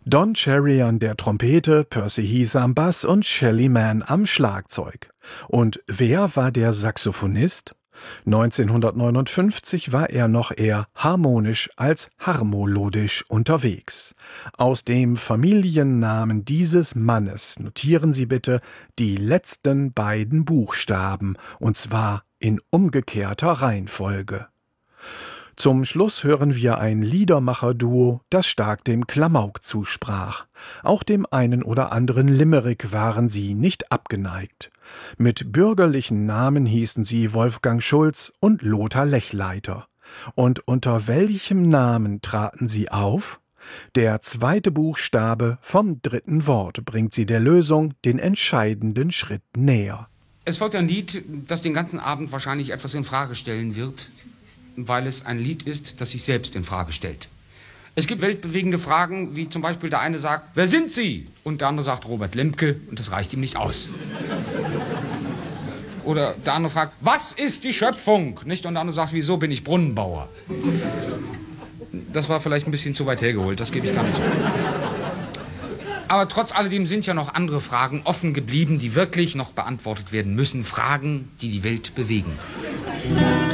Don Cherry an der Trompete, Percy Heath am Bass und Shelly Manne am Schlagzeug. Und wer war der Saxophonist? 1959 war er noch eher harmonisch als harmolodisch unterwegs. Aus dem Familiennamen dieses Mannes notieren Sie bitte die letzten beiden Buchstaben, und zwar in umgekehrter Reihenfolge. Zum Schluss hören wir ein Liedermacher-Duo, das stark dem Klamauk zusprach. Auch dem einen oder anderen Limerick waren sie nicht abgeneigt. Mit bürgerlichen Namen hießen sie Wolfgang Schulz und Lothar Lechleiter. Und unter welchem Namen traten sie auf? Der zweite Buchstabe vom dritten Wort bringt sie der Lösung den entscheidenden Schritt näher. Es folgt ein Lied, das den ganzen Abend wahrscheinlich etwas in Frage stellen wird, weil es ein Lied ist, das sich selbst in Frage stellt. Es gibt weltbewegende Fragen, wie zum Beispiel der eine sagt, wer sind Sie? Und der andere sagt Robert Lemke und das reicht ihm nicht aus. Oder der andere fragt, was ist die Schöpfung? Nicht? Und der andere sagt, wieso bin ich Brunnenbauer? Das war vielleicht ein bisschen zu weit hergeholt, das gebe ich gar nicht zu. Aber trotz alledem sind ja noch andere Fragen offen geblieben, die wirklich noch beantwortet werden müssen. Fragen, die die Welt bewegen.